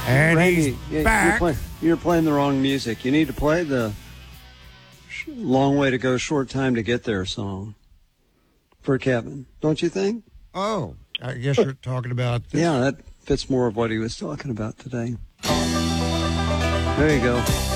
And Randy, he's back. You're playing the wrong music. You need to play the Long Way to Go, Short Time to Get There song for Kevin, don't you think? Oh, I guess you're talking about this. Yeah, that fits more of what he was talking about today. There you go.